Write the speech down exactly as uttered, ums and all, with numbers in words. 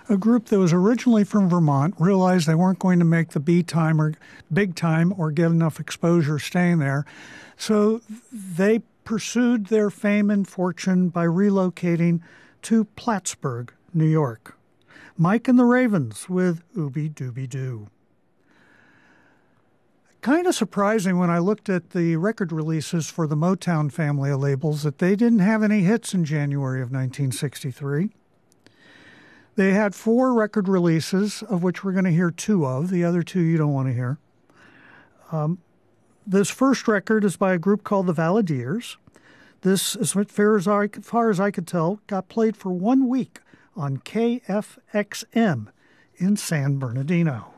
a group that was originally from Vermont realized they weren't going to make the B time or big time or get enough exposure staying there. So they pursued their fame and fortune by relocating to Plattsburgh, New York. Mike and the Ravens with Ooby Dooby Doo. Kind of surprising when I looked at the record releases for the Motown family of labels that they didn't have any hits in January of nineteen sixty-three. They had four record releases, of which we're going to hear two of. The other two you don't want to hear. Um, this first record is by a group called the Valadiers. This, as far as, I, far as I could tell, got played for one week on K F X M in San Bernardino.